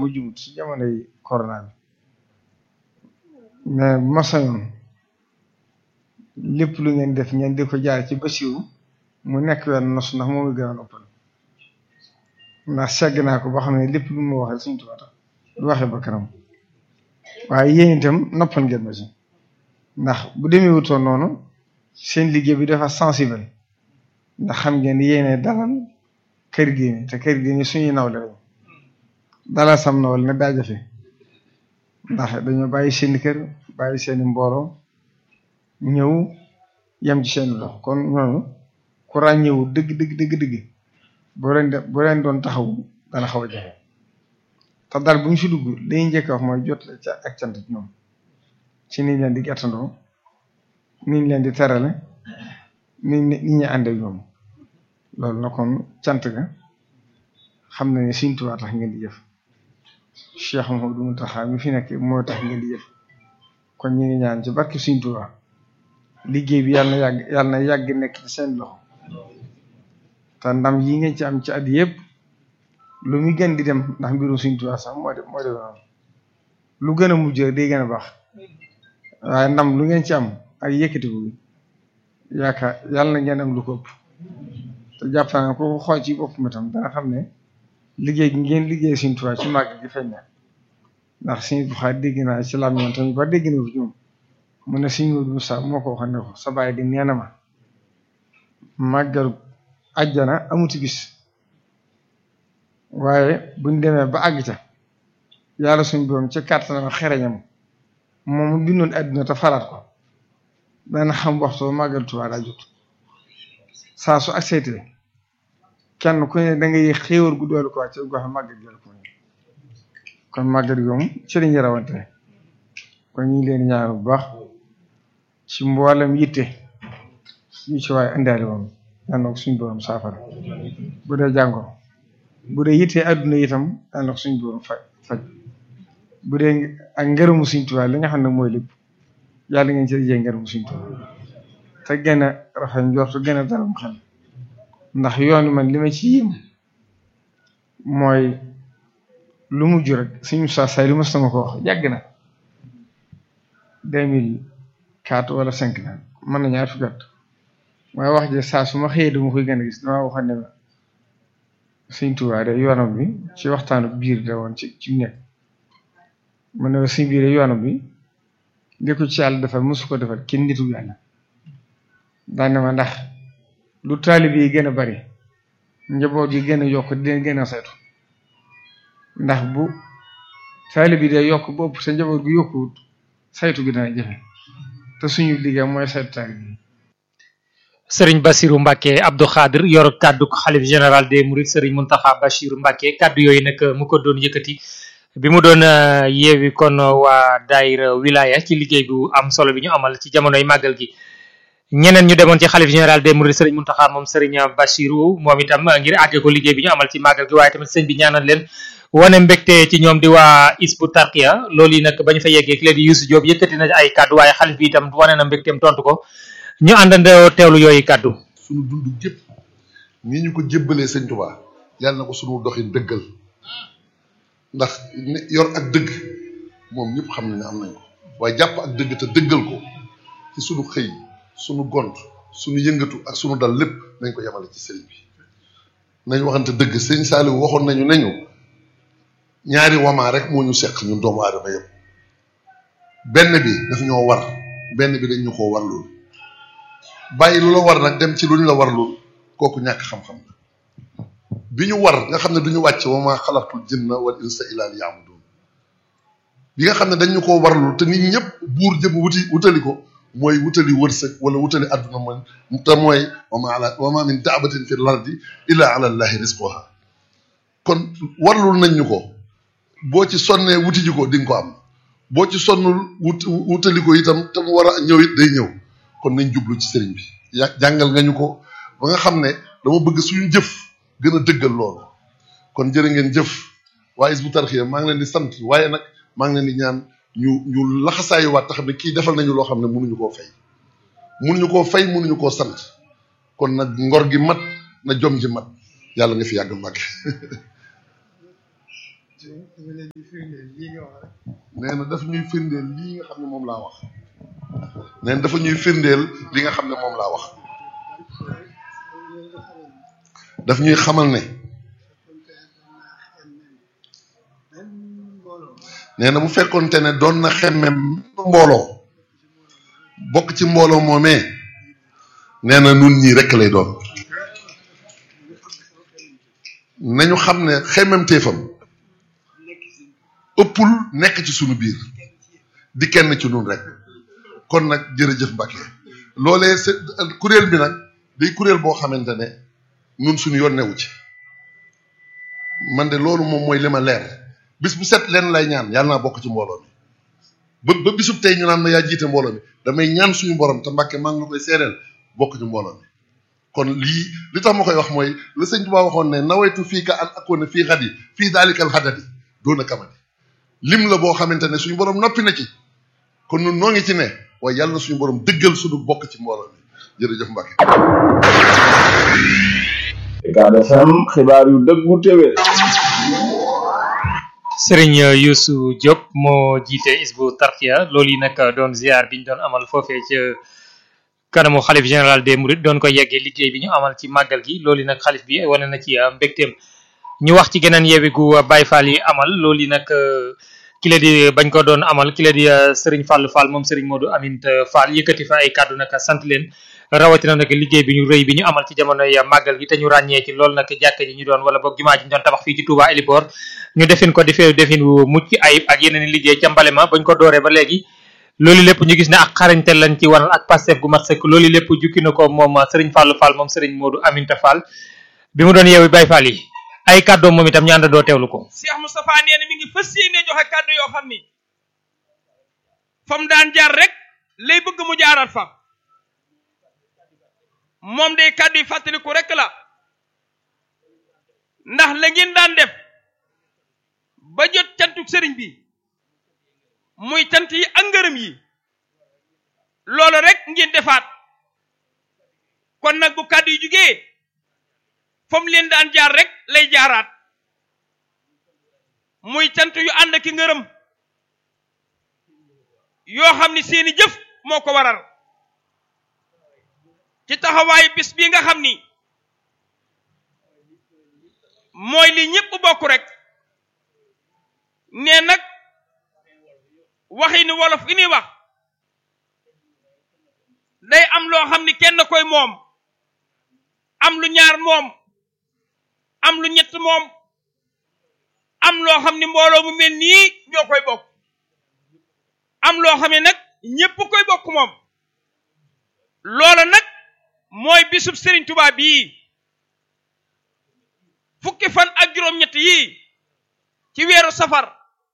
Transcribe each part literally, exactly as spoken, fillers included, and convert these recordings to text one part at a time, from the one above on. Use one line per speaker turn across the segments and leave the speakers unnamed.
mu jumut ci jamonoy corona bi mais bu ma sañoon lépp lu ngeen def ngeen di ko jaar ci Basiru mu nekk yoon nos ndax moom la gën a noppal ndax segg naa ko boo xam ne lépp lu ma waxee suñu tubaab tax du waxee ba kanam waaye yéen itam noppal ngeen ma ci ndax bu demee wutoon noonu seen liggéey bi dafa sensible ndax xam ngeen yéene dalal kër gi ni te kër gi ni suñuy nawle lañ dalal sam nawle nag daa jafe ndax dañoo bàyyi seen kër bàyyi seeni mbooloo ñëw yem ci seen dox kon ñooñu ku ràññewu dëgg dëgg dëgg dëgg boo leen de boo leen doon taxaw dana xaw a jafe te daal bu ñu fi dugg dañuy njëkk wax mooy jot la ca ak cant ci ñoom ci niñ leen di gàttandoo niñ leen di terale niñ ni ñi ànd ak ñoom loolu na kon cant ga xam na ne Sëriñ Tuubaa tax ngeen di jëf Cheikh Mouhamadou Mountakha mi fi nekk moo tax ngeen di jëf kon ñu ngi ñaan ci barke Sëriñ Tuubaa liggéey bi yàlla na yàgg yàlla na yàgg nekk ci seen loxo te ndam yi ngeen ci am ci at yëpp lu muy gën di dem ndax mbirum Sëriñ Tuubaa sax moo de moo de noonu lu gën a mujj day gën a baax waaye ndam lu ngeen ci am ak yëkkatiku bi yaakaar yàlla na ngeen am lu ko ëpp te jàpp naa ne ko xool ci boppam itam dana xam ne liggéey gi ngeen liggéey Sëriñ Tuubaa ci màgg gi feeñ na ndax Sëriñ Tuubaa dégg naa ci lam yoon tamit ba dégg na ko ci ñoom mu ne Sëriñ Moodu Musaa moo ko waxoon ne ko sa baay di nee na ma màggalu àjjana amuti bis waaye buñ demee ba àgg ca yàlla suñ borom ci kàttanam xereñam moom mu bindoon àdduna te falaat ko dana xam waxtu màggal Tuubaa daa jot saa su ak saytee kenn ku ne da ngay xéewal gu doolu ko wàcc gox màggal gi ko kon màggal gi moom ci lañuy rawante kon ñu ngi leen ñaan bu baax ci mboolem yitte yu ci waaye indaale moom yàlla na ko suñ borom saafara bu dee jàngoro bu dee yitte àdduna itam yàlla na ko suñ borom faj faj bu dee ak ngërëmu Sëriñ Tuubaa li nga xam ne mooy lépp yàlla ngeen ci jee ngërëmu Sëriñ Tuubaa te gën a rafet njortu gën a daram xel ndax yoon man li ma ci yéem mooy lu mujj rek suñu saa say lu mës na ma ko wax yàgg na deux mille quatre wala cinq na mën na ñaar fukki at waaye wax ji saa su ma xëyee dama koy gën a gis dama waxoon ne Sëriñ Tuubaa de yoonam bi ci waxtaanu biir da woon ci ci nekk mu ne suñ biir yoonam bi li ko ci yàlla defal mosu ko defal kenn nitu yàlla daane ma ndax lu taalib yi gën a bari njaboot yi gën a yokk di leen gën a saytu ndax bu taalib yi day yokk bopp te njaboot gi yokkuwut saytu gi dana jafe te suñu liggéey mooy saytu taalib yi.
Sëriñ Bassirou Mbacké Abdou Khadir yor kaddu xalif général des Mourides Sëriñ Mountakha Bassirou Mbacké kaddu yooyu nag mu ko doon yëkkati bi mu doon yeewi kon waa daayira wilaya ci liggéey bu am solo bi ñu amal ci jamonoy màggal gi. ñeneen ñu demoon ci xalif général des Mourides Sëriñ Mountakha moom Sëriñ Bassirou moom itam ngir àggee ko liggéey bi ñu amal ci màggal gi waaye tamit sëñ bi ñaanal leen wane mbégte ci ñoom di waa Hizbut Tarqiyyah loolu yi nag bañ fa yeggee ki leen di Youssou Diop yëkkati na ay kaddu waaye xalif bi itam wane na mbégteem tontu ko ñu àndandoo teewlu yooyu kaddu.
suñu dundu gépp nii ñu ko jébbalee sëñ Tuubaa yàlla na ko suñu doxin dëggal ndax yor ak dëgg moom ñëpp xam nañ ne am nañ ko waaye jàpp ak dëgg te dëggal ko ci suñu xëy suñu gont suñu yëngatu ak suñu dal lépp nañ ko yemale ci sëriñ bi nañ waxante dëgg sëñ Saliou waxoon nañu nañu ñaari wamaa rek moo ñu seq ñun doomu aadama yëpp benn bi daf ñoo war benn bi dañ ñu koo war loolu bàyyi lu la war nag dem ci lu ñu la war loolu kooku ñàkk xam-xam la bi ñu war nga xam ne duñu wàcc wa maa xalaqtul jinna wal insa illa liya'budun bi nga xam ne dañ ñu koo warlu te nit ñëpp buur jëm wuti wutali ko mooy wutali wërsëg wala wutali àdduna mooy te mooy wa ma ala wa ma min daabatin fi lardi illa ala allahi rizquha kon warlul nañ ñu ko boo ci sonnee wuti ji ko di nga ko am boo ci sonnul wut wutali ko itam te mu war a ñëw it day ñëw kon nañ jublu ci sëriñ bi ya jàngal nga ñu ko ba nga xam ne dama bëgg suñu jëf gën a dëggal loolu kon jërë ngeen jëf waa Hizbut Tarqiyyah maa ngi leen di sant waaye nag maa ngi leen di ñaan ñu ñu laxasaayu waat te xam ne kii defal nañu loo xam ne mënuñu koo fay mënuñu koo fay mënuñu koo sant kon nag ngor gi mat na jom ji mat yàlla nga fi yàgg Mbàkke nee na dafa ñuy firndeel lii nga xam ne moom laa wax nee na dafa ñuy firndeel li nga xam ne moom laa wax daf ñuy xamal ne nee na bu fekkoonte ne doon na xemmem mbooloo bokk ci mbooloo moomee nee na nun ñii rekk lay doon nañu xam ne xemmem téefam ëppul nekk ci sunu biir di kenn ci nun rek kon nag jërëjëf Mbacke loolee c'est kuréel bi nag day kuréel boo xamante ne nun suñu yoon newu ci man de loolu moom mooy li ma leer bis bu set leen lay ñaan yàlla naa bokk ci mbooloo mi ba ba bisub tey ñu naan ma yaa jiite mbooloo mi damay ñaan suñu borom te Mbacke maa ngi la koy seereel bokk ci mbooloo mi kon lii li tax ma koy wax mooy la sëñ Tuubaa waxoon ne nawaytu fii ka an akoona fii xadi fii daalikal xadadi doona kamadi lim la boo xamante ne suñu borom noppi na ci kon ñun noo ngi ci ne waaye yàlla na suñu borom dëggal suñu bokk ci mbooloo mi jërëjëf Mbacke.
Ucab F M xibaar yu dëggu téwé.
Serigne Youssou Diop moo jiite Hizbut Tarqiyyah loolu yi nag doon ziar bi ñu doon amal foofee ca kanamu xalif général des Mourides doon ko yeggee liggéey bi ñu amal ci màggal gi loolu yi nag xalif bi wane na ci mbégteem ñu wax ci geneen yeewi gu Baye Fall yi amal loolu yi nag ki la di bañ ko doon amal ki la di Serigne Fall Fall moom Serigne Modou Amint Fall yëkkati fa ay kàddu nag sant leen rawatina nag liggéey bi ñu rëy bi ñu amal ci jamonoy màggal gi te ñu ràññee ci loolu nag jàkka ji ñu doon wala boog jumaa ji ñu doon tabax fii ci Touba Héliport ñu defin ko defee defin wu mucc ayib ak yeneen i liggéey ca mbale ma bañ ko dooree ba léegi loolu lépp ñu gis ne ak xarañte lañ ci wanal ak Pastef gu mat sëkk loolu lépp jukki na ko moom Serigne Fall Fall moom Serigne Modou Aminta Fall bi mu doon yeewi Baye Fall yi ay kàddoom moom itam ñaanda doo teewlu ko.
Cheikh Moustapha nee na mi ngi fas yéene joxe kàddu yoo xam ni fa mu daan jaar rek lay bëgg mu jaaral fa moom day kàddu yi fàttaliku rek la ndax la ngeen daan def ba jot cantuk sëriñ bi muy cant yi ak ngërëm yi loolu rek ngeen defaat kon nag bu kàddu yi jugee fa mu leen daan jaar rek lay jaaraat muy cant yu ànd ki ngërëm yoo xam ni seeni jëf moo ko waral ci taxawaayu bis bi nga xam ni mooy li ñëpp bokk rek nee nag waxi ni wolof gi ni wax day am loo xam ni kenn koy moom am lu ñaar moom am lu ñett moom am loo xam ni mbooloo mu mel nii ñoo koy bokk am loo xam ne nag ñëpp koy bokk moom loola nag mooy bisub Serigne Touba bii fukki fan ak juróom-ñett yii ci weeru safar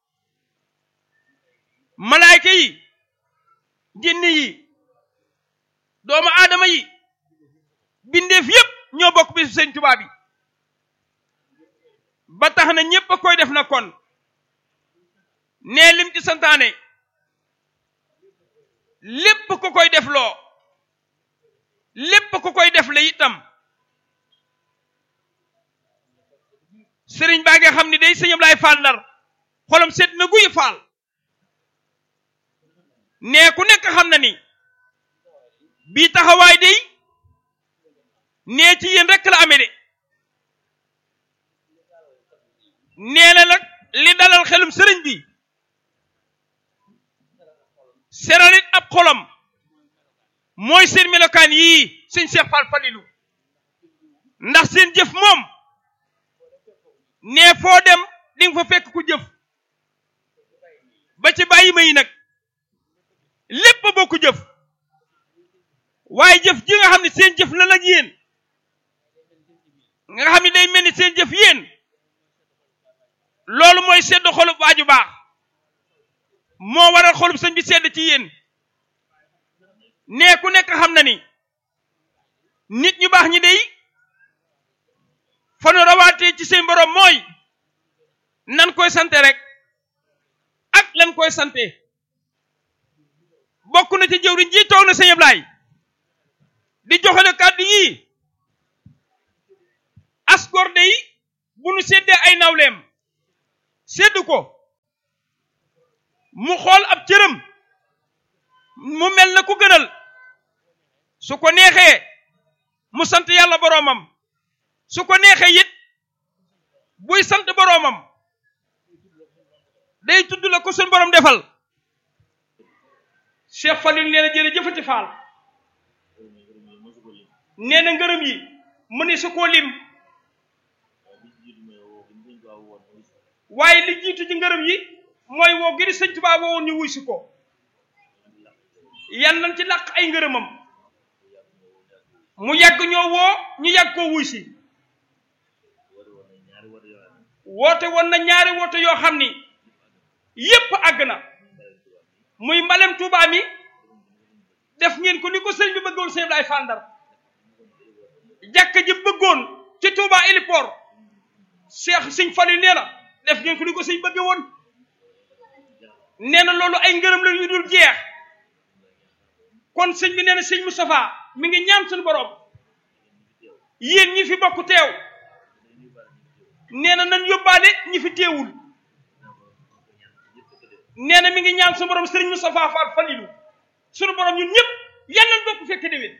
malaayka yi jinni yi doomu aadama yi bindeef yépp ñoo bokk bisub Serigne Touba bi ba tax na ñépp a koy def na kon nee lim ci santaane lépp ku koy def loo lépp ku koy def la itam sëriñ baa nga xam ni day sëñ Ablaye Fall Ndar xolam seet na guy Fall nee ku nekk xam na ni bii taxawaay day nee ci yéen rekk la amee de nee na nag li dalal xelum sëriñ bi seralit ab xolam mooy seen melokaan yii sëñ Cheikh Fall Falilou ndax seen jëf moom nee foo dem di nga fa fekk ku jëf ba ci bàyyi ma yi nag lépp bokku jëf waaye jëf ji nga xam ne seen jëf la nag yéen nga xam ne day mel ni seen jëf yéen loolu mooy sedd xolub waaju baax moo waral xolub sëñ bi sedd ci yéen nee ku nekk xam na ni nit ñu baax ñi day fanu rawaatee ci seen borom mooy nan koy sante rek ak lan koy sante bokk na ci jëwriñ ji toog na sëñ Ablaay di joxale kàddu yii asgor day bu nu seddee ay nawleem sédd ko mu xool ab cëram mu mel na ku gënal su ko neexee mu sant yàlla boroomam su ko neexee it buy sant boroomam day tudd la ko suñ borom defal Cheikh Falil nee na jërëjëfati Faal nee na ngërëm yi mu ne su koo lim waaye li jiitu ci ngërëm yi mooy woo gi di sëñ Tuubaa woowoon ñu wuy si ko yan nañ ci làq ay ngërëmam mu yàgg ñoo woo ñu yàgg koo wuy si woote woon na ñaari woote yoo xam ni yépp àgg na muy mbalem Tuubaa mi def ngeen ko ni ko sëñ bi bëggoon sëñ Ablaye Fall Ndar jàkka ji bëggoon ci Tuubaa héliport Cheikh Sëñ Fallu nee na def ngeen ko ni ko sëñ bëgge woon nee na loolu ay ngërëm la yu dul jeex kon sëñ bi nee na sëñ Moustapha mi ngi ñaan suñu borom yéen ñi fi bokk teew nee na nañ yóbbaale ñi fi teewul nee na mi ngi ñaan suñu borom sëriñ Moustapha Fall Falilu suñu borom ñun ñëpp yal nañ bokk fekk déwén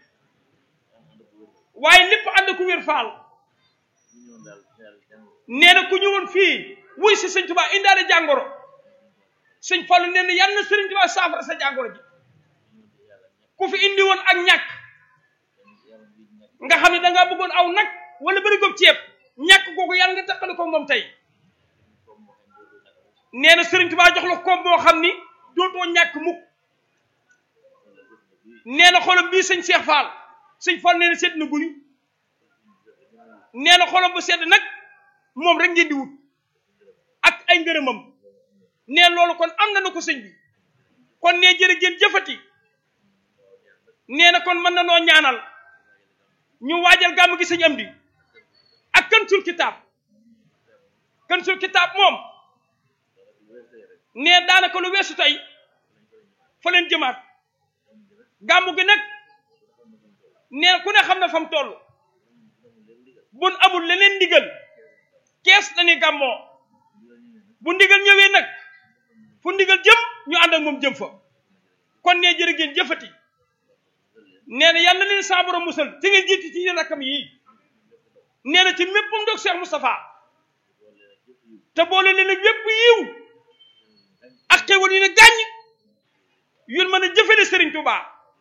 waaye lépp ànd ku wér faal nee na ku ñëwoon fii wuy si sëñ Tuubaa indaale jàngoro sëñ Fallu nee na yal na sëriñ Tuubaa saafara sa jàngoro ji ku fi indi woon ak ñàkk nga xam ne dangaa bëggoon aw nag wala bëri góob ceeb ñàkk googu yàlla nga takkale ko moom tey nee na sëriñ Tuubaa jox la koom boo xam ni dootoo ñàkk mukk nee na xolam bii sëñ Cheikh Fall sëñ Fall nee na sedd na guy nee na xolam bu sedd nag moom rek ngeen di wut ak ay ngërëmam nee loolu kon am na na ko sëñ bi kon nee jërë ngeen jëfati nee na kon mën na noo ñaanal ñu waajal gàmmu gi sëñ Amdi ak Kansul Kitaab Kansul Kitaab moom nee daanaka lu weesu tey fa leen jëmaat gàmmu gi nag nee ku ne xam na fa mu toll bun amul leneen ndigal kees lañuy gàmmoo bu ndigal ñëwee nag fu ndigal jëm ñu ànd ak moom jëm fa kon nee jërë ngeen jëfati nee na yàlla leen saa borom musal te ngeen jiiti ci yéen rakam yii nee na ci méppam dog Cheikh Moustapha te boole leen ak yépp yiw ak xewal yu ne gàññ yun mën a jëfale Serigne Touba.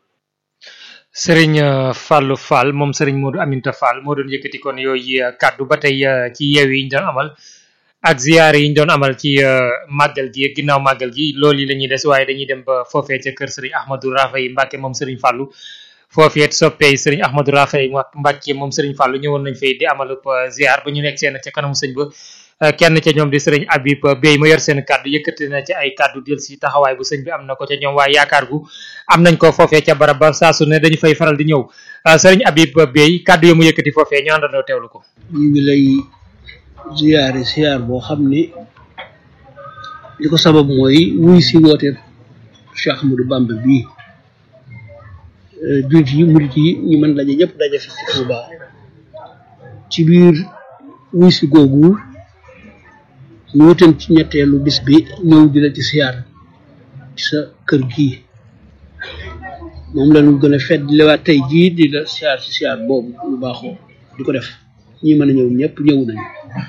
Serigne Fallou Fall moom Serigne Modou Aminta Fall moo doon yëkkati kon yooyu kàddu ba tey ci yeew yi ñu doon amal ak ziyaar yi ñu doon amal ci màggal gi ginnaaw màggal gi loolu yi la ñuy des waaye dañuy dem ba foofee ca kër Serigne Ahmadou Rafahi Mbacke moom Serigne Fallou foofee soppee Serigne Ahmadou Rafahi Mbacke moom Serigne Fallou ñëwoon nañ fay di amal ziyaar ba ñu nekk seen ca kanamu sëñ ba kenn ca ñoom di Serigne Habib Bey ma yor seen kàddu yëkkati na ci ay kàddu del si taxawaay bu sëñ bi am na ko ca ñoom waaye yaakaar gu am nañ ko foofee ca barab ba saa su ne dañu fay faral di ñëw Serigne Habib Bey kàddu yi mu yëkkati foofee ñu àndandoo teewlu ko.
ñu ngi lay ziyaare ziyaar boo xam ne li ko sabab mooy wuy si woote Cheikh Ahmadou Bamba bii jullit yi murit yi ñu mën daje ñëpp daje fi ci Touba ci biir wuy si googu ñu wutam ci ñetteelu bis bi ñëw di la ci siyaar ci sa kër gii moom la ñu gën a fedd lewaat tey jii di la siyaar ci siyaar boobu lu baaxoo di ko def ñi mën a ñëw ñëpp ñëw nañu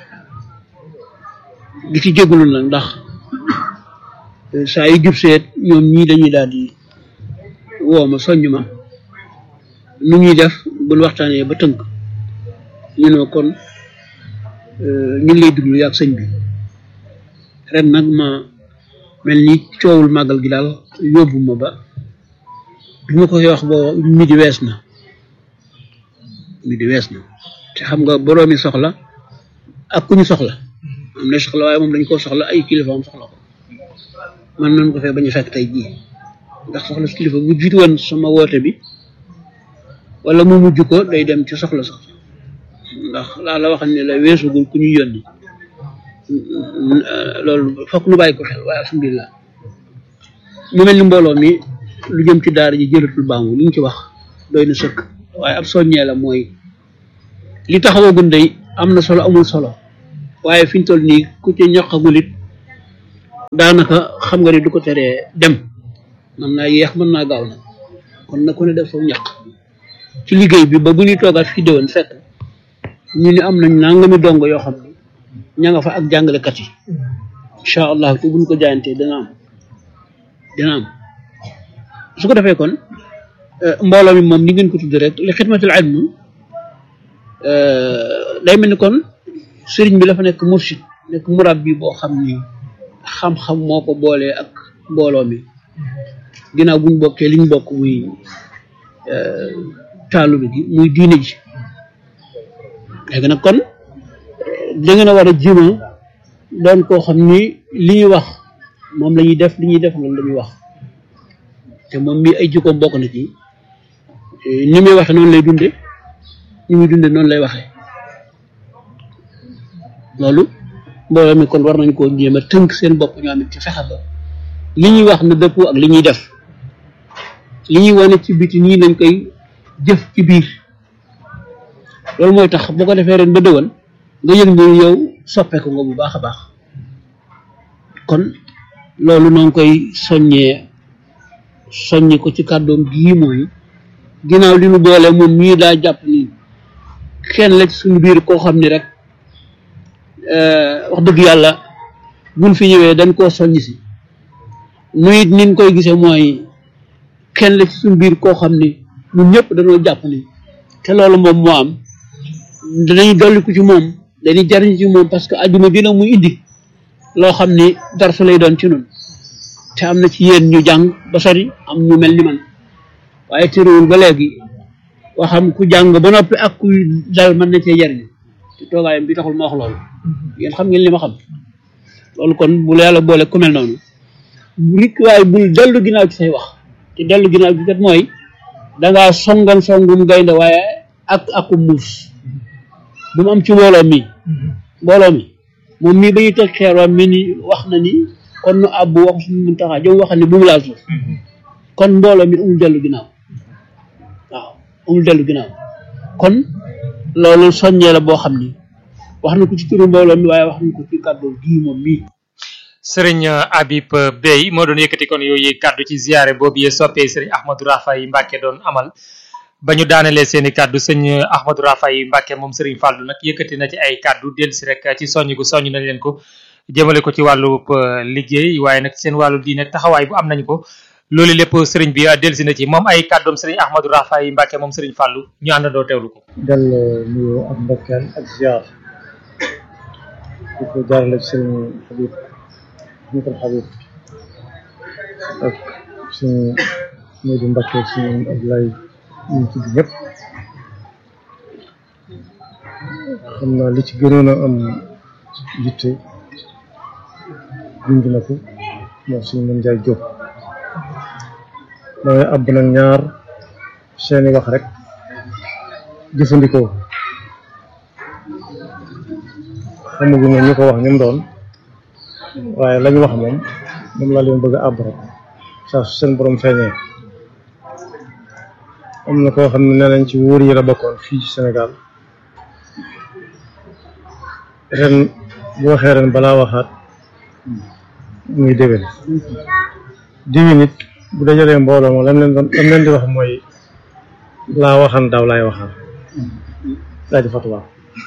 di ci jégalu nag ndax saa yu jub seet ñoom ñii dañuy daal di woo ma soññ ma nu ñuy def buñ waxtaanee ba tënk ñu ne kon ñu ngi lay déglu yaag sëñ bi ren nag ma mel ni coowul màggal gi daal yóbbu ma ba bi ma koy wax boo midi wees na midi wees na te xam nga boroomi soxla ak ku ñu soxla am na soxla waaye moom dañ koo soxla ay kilifa am soxla ko man nañ ko fee bañ a fekk tey jii ndax soxla si kilifa bu jiitu woon sama woote bi wala mu mujj ko day dem ci soxla sax ndax laa la waxal ne la weesugul ku ñuy yónni loolu fokk nu bàyyi ko xel waaye alhamdulilah mu mel ni mbooloo mi lu jëm ci daara ji jëlatul baamu li ñu ci wax doy na sëkk waaye ab soññee la mooy li taxawagun day am na solo amul solo waaye fi ñu toll nii ku ci ñoqagul it daanaka xam nga ni du ko teree dem mën naa yéex mën naa gaaw na kon na ku ne def saw ñaq ci liggéey bi ba bu ñuy toogaat fii déwén fekk ñu ni am nañ nangami dongo yoo xam ne ña nga fa ak jàngalekat yi incha allah te buñ ko jaayantee dana am dina am su ko defee kon mbooloo mi moom ni ngeen ko tudd rek li xidmatul ilm day mel ni kon sëriñ bi dafa nekk mursid nekk murabbi boo xam ni xam-xam moo ko boolee ak mbooloo mi ginnaaw buñ bokkee liñ bokk muy taalu bi gi muy diine ji léegi nag kon da ngeen a war a jima doon koo xam ni li ñuy wax moom la ñuy def li ñuy def loolu la ñuy wax te moom mii ay jikkoom bokk na ci ni muy waxe noonu lay dunde ni muy dunde noonu lay waxe loolu mbooloo mi kon war nañ koo jéem a tënk seen bopp ñoom it ci fexe ba li ñuy wax na dëppoo ak li ñuy def li ñuy wane ci biti nii lañ koy jëf ci biir loolu mooy tax boo ko defee ren ba dëwan nga yëg ni yow soppeeku nga bu baax a baax kon loolu noo ngi koy soññee soññi ko ci kàddoom gii mooy ginnaaw li nu boole moom mii daa jàpp ni kenn la ci suñu biir koo xam ni rek wax dëgg yàlla buñ fi ñëwee dañ koo soññ si nu it nin koy gisee mooy kenn la ci suñu biir koo xam ni ñun ñëpp dañoo jàpp ni te loolu moom moo am danañ dolliku ci moom dañuy jariñ ci moom parce que ajuma dina muy indi loo xam ni darsu lay doon ci nun te am na ci yéen ñu jàng ba sori am ñu mel ni man waaye tëréwul ba léegi waxam ku jàng ba noppi ak kuy dal mën na cee jariñ te toogaayam bi taxul ma wax loolu yéen xam ngeen li ma xam loolu kon bu la yàlla boole ku mel noonu rik waaye bul dellu ginnaaw ci say wax te dellu ginnaaw ci kat mooy dangaa songan songum gaynde waaye ak aku muus bu mu am ci mbooloo mi mbooloo mi moom mii ba ñuy teg xeer waa mi ni wax na ni kon nu àbbu wax suñu mun taxaa jom wax ni bu mu laal suuf kon mbooloo mi amul dellu ginnaaw waaw amul dellu ginnaaw kon loolu soññee la boo xam ni wax na ko ci turu mbooloo mi waaye wax na ko ci kàddu gii moom mii
sëriñ Habib Bey moo doon yëkkati kon yooyu kàddu ci ziare boobu yee soppee sëriñ Ahmadou Rafaay Mbacke doon amal ba ñu daanelee seen i kàddu sëñ Ahmadou Rafaay Mbacke moom sëriñ Fallou nag yëkkati na ci ay kàddu dellu si rek ci soññ gu soññ nañ leen ko jëmale ko ci wàllu liggéey waaye nag seen wàllu diine taxawaay bu am nañ ko loolu lépp sëriñ bi dellu si na ci moom ay kàddoom sëriñ Ahmadou Rafaay Mbacke moom sëriñ Fallou ñu àndandoo teewlu ko.
del nuyu ak ndokkeel ak ziar di ko jaarale ci sëriñ Habib Moussa Habib ak suñu Modou Mbacke ak suñu Abdoulaye ñu tudd ñëpp xam naa li ci gënoon a am yitte dund na ko moom suñu mën jaay jóg damay àbb nag ñaar seeni wax rek jëfandikoo xamaguma ñu ko wax ñoom doon waaye lañu wax moom moom laa leen bëgg a àbb rek saa su seen borom feeñee am na koo xam ne nee nañ ci wóor yi la bokkoon fii ci Sénégal ren bu waxee ren balaa waxaat muy déwén diwi nit bu dajalee mbooloo moom lam leen doon lam leen di wax mooy laa waxan daaw laay waxal daa di fatuwaa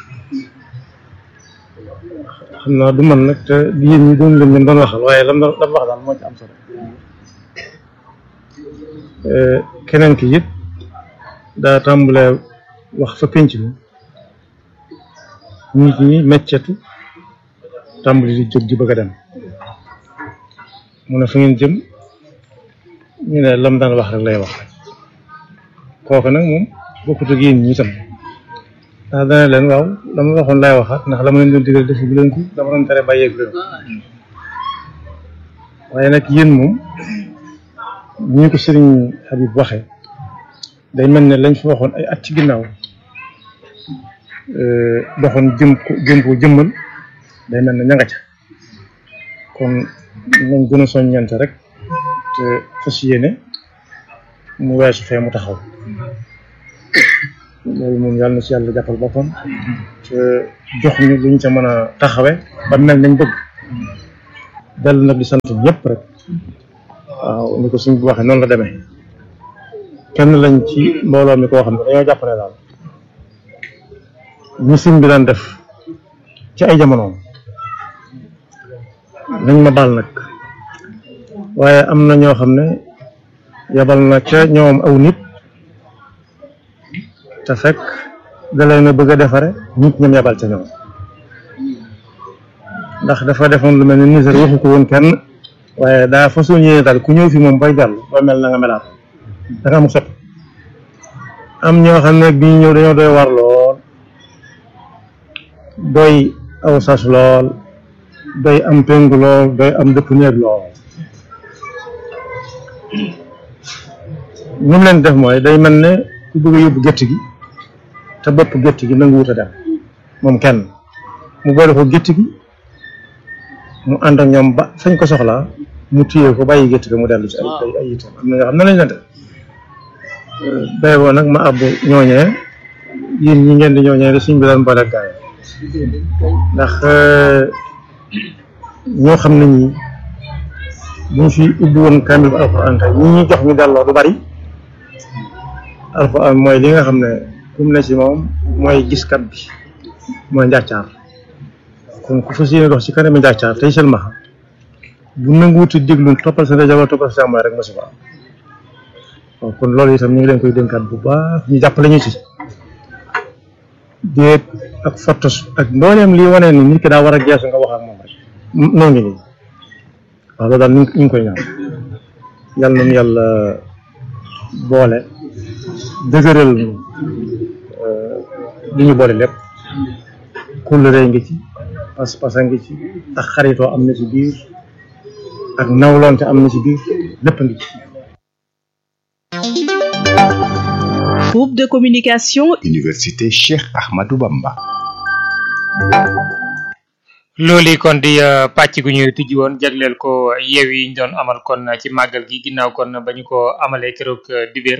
xam naa du man nag te yéen ñi doon leen leen doon waxal waaye lam lam wax daal moo ci am solo keneen ki it daa tàmbalee wax fa pénc mi nit ñi meccetu tàmbali di jóg di bëgg a dem mu ne fa ngeen jëm ñu ne lam daan wax rek lay wax kooku nag moom bokkut ak yéen ñi itam ndax dana leen waaw dama waxoon lay waxaat ndax la ma leen doon digal defu bu leen ko dama doon tere bàyyeeg leen waaye nag yéen moom ñi ko sëriñ Habib waxee day mel ne lañ fi waxoon ay at ci ginnaaw doxoon jëm ko jëm ko jëmmal day mel ne ña nga ca kon nañ gën a soññante rek te fas yéene mu weesu fee mu taxaw loolu moom yàlla na ci yàlla jàppal boppam te jox ñu luñ ca mën a taxawe ba mel nañ bëgg dellu nag di sant ñëpp rek waaw ni ko suñ bu waxee noonu la demee kenn lañ ci mbooloo mi koo xam ne dañoo jàpp ne daal ñu sëñ bi daan def ci ay jamonoom nañ ma baal nag waaye am na ñoo xam ne yabal na ca ñoom aw nit te fekk da leen a bëgg a defare nit ñoom yabal ca ñoom ndax dafa defoon lu mel ni nisar waxu ko woon kenn waaye daa façon yéene daal ku ñëw fi moom bay jàll ba mel na nga melaat da nga am sot am ñoo xam ne bi ñu ñëw dañoo doy war lool doy aw sas lool doy am péngu lool doy am dëpp néeg lool ñu leen def mooy day mel ne ku bëgg a yóbbu gétt gi te bopp gétt gi nangu wut a dem moom kenn mu boole ko gétt gi mu ànd ak ñoom ba fañ ko soxlaa mu téye ko bàyyi gétt gi mu dellu ci ay ay itam am na ñoo xam ne lañ leen def bay boo nag ma àbbu ñooñee yéen ñi ngeen di ñooñee de suñ bi daan boole gaay ndax ñoo xam ne ñi buñ fi ubbi woon kaamil bu alxuraan tey ñi ñuy jox ñu delloo du bari alxuraan mooy li nga xam ne fu mu ne ci moom mooy giskat bi mooy njàccaar kon ku fas yéene dox ci kanami njàccaar tey seen maxa bu nanguwuti déglu toppal sa ndeyjoor toppal sa càmmoñ rek musiba waaw kon loolu itam ñu ngi leen koy dénkaat bu baax ñu jàppale ñu ci déet ak fotos ak mbooleem lii wane ni nit ki daa war a geesu nga wax ak moom rek noo ngi nii waaw loolu daal ñu ngi koy ñaan yàlla nañu yàlla boole dëgëral li ñu boole lépp kóllëre ngi ci pas-pas a ngi ci ak xaritoo am na ci biir ak nawlonte am na ci biir lépp ngi ci.
Groupe de communication
Université Cheikh Ahmadou Bamba.
loolu kon di pàcc gu ñu tijji woon jagleel ko yeew yi ñu doon amal kon ci màggal gi ginnaaw kon ba ñu ko amalee keroog dibéer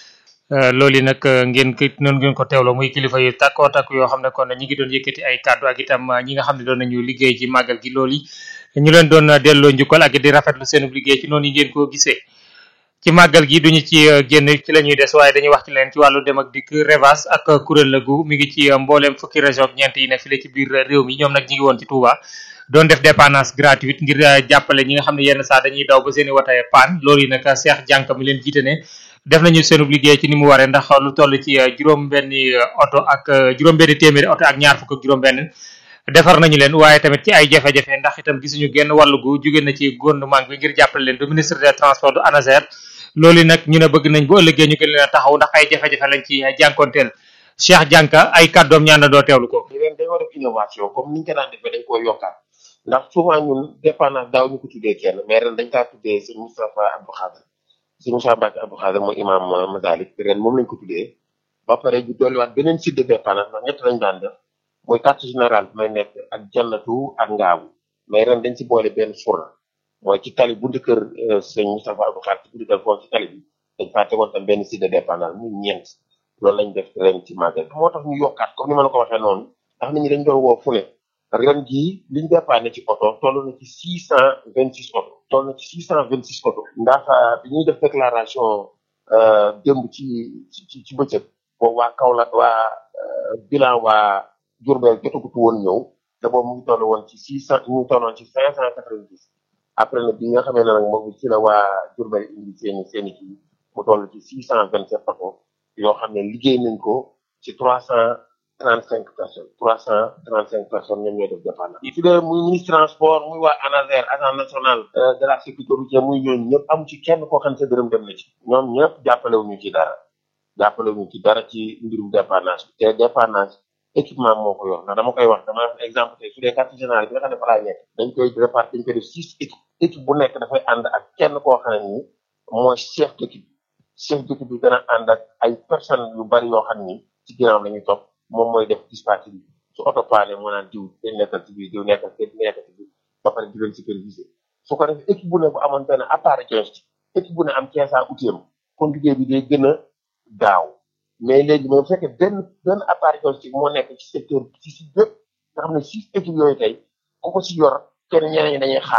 loolu nag ngeen ko noonu ngeen ko teewloo muy kilifa yu takkoo takk yoo xam ne kon ñi ngi doon yëkkati ay kàddu ak itam ñi nga xam ne doon nañu liggéey ci màggal gi loolu ñu leen doon delloo njukkal ak di rafetlu seen liggéey ci noonu yi ngeen ko gisee. ci màggal gi duñu ci génn ci la ñuy des waaye dañuy wax ci leen ci wàllu dem ak dikk Revas ak kuréel la gu mi ngi ci mbooleem fukki région ak ñeent yi ne fii ci biir réew mi ñoom nag ñi ngi woon ci Touba doon def dépannage gratuite ngir jàppale ñi nga xam ne yenn saa dañuy daw ba seeni wataye paan loolu yi nag Cheikh Dianka mi leen jiite ne def nañu seenub liggéey ci ni mu waree ndax lu toll ci juróom benni oto ak juróom benni téeméeri oto ak ñaar fukk ak juróom benn defar nañu leen waaye tamit ci ay jafe-jafe ndax itam gisuñu genn wàllu gu jóge na ci gouvernement bi ngir jàppale leen du ministre des transports du ANASER loolu nag ñu ne bëgg nañ bu ëllëgee ñu gën leen a taxaw ndax ay jafe-jafe lañ ci jànkonteel Cheikh Dianka ay kàddoom ñaan na doo teewlu ko.
ren dañoo def innovation comme niñ ko daan defee dañ koy yokkaat ndax souvent ñun dépendance daaw ñu ko tuddee kenn mais ren dañ kaa tuddee sëñ Moustapha Abdou Khader sëñ Moustapha Mbacke Abdou Khader mooy imam Masalik ren moom lañ ko tuddee ba pare ñu dolliwaat beneen site de dépendance ndax ñett lañ daan def mooy quartier général bi may nekk ak jannatu ak ngaabu mais ren dañ si boole benn surna mooy ci tali buntu kër sëñ Moustapha Abdou Khader ci buntu kër foofu ci tali bi dañ faa tegoon tam benn site de dépendance muy ñeent loolu lañ def ren ci màggal moo tax ñu yokkaat comme ni ma la ko waxee noonu ndax nit ñi dañ doon woo fu ne ren jii liñ dépanné ci oto toll na ci six cent vingt six oto toll na ci six cent vingt six oto ndax bi ñuy def déclaration démb ci ci ci bëccëg boobu waa Kaolack waa bilan waa Diourbel jotagutu woon ñëw te boobu mu ngi toll woon ci six cent ñu ngi tolloon ci cinq cent quatre-vingt-dix après nag bi nga xamee ne nag moom ci la waa Diourbel indi seeni seeni kii mu toll ci six cent vingt sept oto yoo xam ne liggéey nañ ko ci trois cent trente cinq personnes trois cent trente cinq personnes ñoom ñooy def dépendance yi fi dee muy ministre transport muy waa ANASER agence nationale de la sécurité routière muy ñooñu ñëpp amu ci kenn koo xam ne sa dërëm dem na ci ñoom ñëpp jàppalewuñu ci dara jàppalewuñu ci dara ci mbirum dépendance bi te dépendance équipement moo ko yor ndax dama koy wax dama def exemple tey su dee quartier général bi nga xam ne fa laay nekk dañ koy répartir dañ koy def six équipe équipe bu nekk dafay ànd ak kenn koo xam ne nii mooy chef d'équipe chef d'équipe bi dana ànd ak ay personnes yu bari yoo xam ni ci ginnaaw la ñuy topp moom mooy def dispatch bi su oto paane moo naan diw dañ nekkal ci biir diw nekkal ci nekkal ci biir ba pare di leen superviser su ko defee équipe bu ne bu amoon benn appareil diagnostic équipe bu ne am quinze ans outils am kon liggéey bi day gën a gaaw mais léegi mais bu fekkee benn benn appareil diagnostic moo nekk ci secteur ci si bépp nga xam ne six équipes yooyu tey ku ko si yor kenn ñeneen ñi dañuy xaar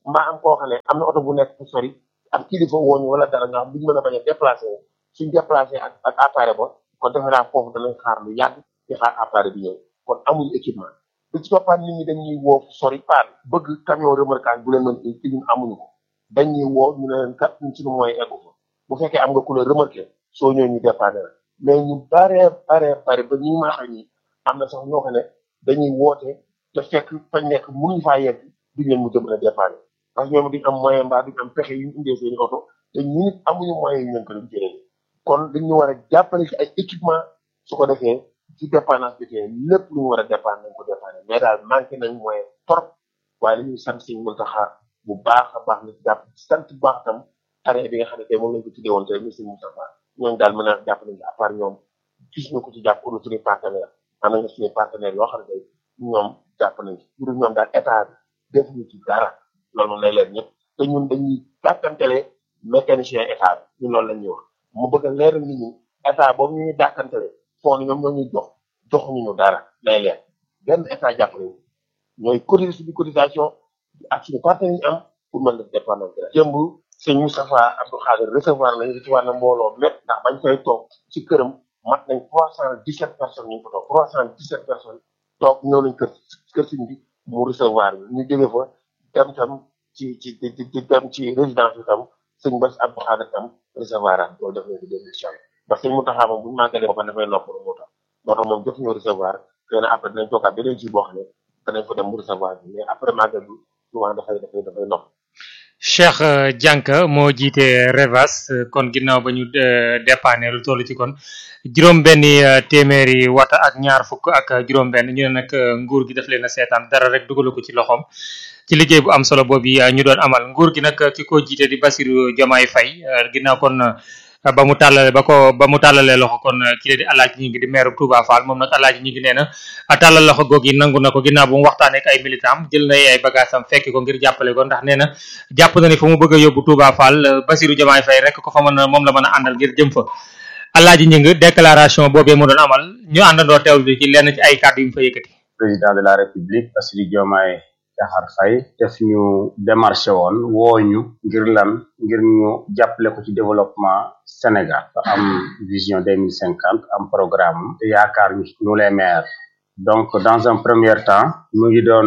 mbaa am koo xam ne am na oto bu nekk fu sori ak kilifa wooñu wala dara nga xam duñu mën a bañ a déplacé wu suñ déplacé ak ak appareil ba kon defe naa foofu danañ xaar lu yàgg di xaar appareil bi ñëw kon amuñu équipement li ci toppaat nit ñi dañuy woo fu sori paan bëgg camion remorquage bu leen mën ci ñun amuñu ko dañuy woo ñu ne leen kat ñun suñu moyen eggu fa bu fekkee am nga ku la remorqué soo ñëw ñu dépanné la mais ñu baree baree bare ba ñi maa xam ñi am na sax ñoo xam ne dañuy woote te fekk fañ nekk mënuñu faa yegg duñ leen mu jëm a dépanné parce que ñoom duñ am moyen mbaa duñ am pexe yu ñu indee seen oto te ñu nit amuñu moyen yu ñu ko jëlee kon dañu war a jàppale ci ay équipement su ko defee ci dépendance bi tey lépp lu ñu war a dépendre nañ ko dépendre mais daal manqué nañ moyen trop waaye dañuy sant Sëñ Muntaxa bu baax a baax na jàpp sant bu baax tam arrêt bi nga xam ne tey moom lañ ko tuddee woon tey monsieur Moustapha ñooñu daal mën a jàpp nañ ci à part ñoom gis ñu ko ci jàpp pour suñuy partenaire am nañu suñuy partenaire yoo xam ne tey ñoom jàpp nañ ci pour ñoom daal état bi defuñu ci dara loolu moom lay leen ñëpp te ñun dañuy dàkkantele mécanicien état bi ñun loolu lañ ñuy wax mu bëgg a leeral nit ñi état boobu ñu ñuy dàkkantele foo ni ñoom ñoo ñuy jox joxuñu ñu dara lay leer benn état jàppale ñu ñooy cotiser suñu cotisation ak suñu partenaire ñu am pour mën def dépendance bi jëmb sëñ Moustapha Abdou Khadir recevoir nañ recevoir na mbooloo mépp ndax bañ koy toog ci këram mat nañ trois cent dix sept personnes ñu ngi ko toog trois cent dix sept personnes toog ñëw nañ kër kër sëñ bi mu recevoir ñu jóge fa dem tam ci ci ci dem ci résidence bi tam sëñ Bass Abdou Khadir tam recevoir am loolu def nañ ko deux mille cinq ndax sëñ Mountakha moom bu ñu màggalee ba dafay noppalu moo tax moo tax moom jot ñu recevoir xëy na après dinañ toogaat beneen ci boo xam ne danañ ko dem mu recevoir bi mais après màggal bi souvent dafay dafay dafay nopp
Cheikh Dianka moo jiite Revas kon ginnaaw ba ñu dépanné lu toll ci kon juróom-benni téeméeri wata ak ñaar fukk ak juróom-benn ñu ne nag nguur gi daf leen a seetaan dara rek dugalu ko ci loxoom ci liggéey bu am solo boobu ñu doon amal nguur gi nag ki ko jiite di Bassirou Diomaye Faye ginnaaw kon ba mu tàllale ba ko ba mu tàllalee loxo kon ki di Alaaji ñi ngi di maire Touba Fall moom nag Alaaji ñi ngi nee na tàllal loxo goog yi nangu na ko ginnaaw bu mu waxtaanee ak ay militant jël na ay bagage am fekki ko ngir jàppale ko ndax nee na jàpp na ni fa mu bëgg a yóbbu Touba Fall Bassirou Diomaye Faye rek ko fa mën a moom la mën a àndal ngir jëm fa Alaaji ñi ngi déclaration boobee mu doon amal ñu àndandoo teewlu ci lenn ci ay kàddu yu mu fa yëkkati.
président de la république Bassirou Diomaye Diakhar Faye def ñu démarché woon woo ñu ngir lan ngir ñu jàppale ko ci développement Sénégal ba am vision deux mille cinquante am programme te yaakaar ñu nous les maires donc dans un premier temps mu ngi doon